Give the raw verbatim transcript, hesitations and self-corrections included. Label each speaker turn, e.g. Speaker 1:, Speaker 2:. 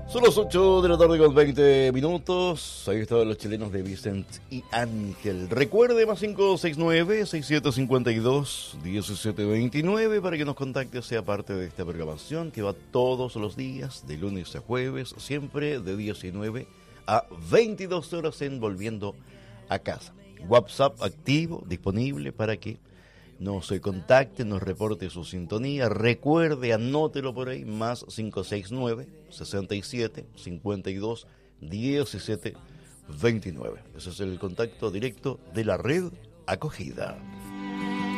Speaker 1: Son las ocho de la tarde con veinte minutos. Ahí están los chilenos de Vicente y Ángel. Recuerde, más cinco seis nueve, seis siete cinco dos, uno siete dos nueve para que nos contacte, sea parte de esta programación que va todos los días, de lunes a jueves, siempre de diecinueve a veintidós horas en Volviendo a Casa. WhatsApp activo, disponible para que nos contacte, nos reporte su sintonía. Recuerde, anótelo por ahí, más cinco seis nueve, sesenta y siete, cincuenta y dos, diecisiete, veintinueve. Ese es el contacto directo de la red Acogida.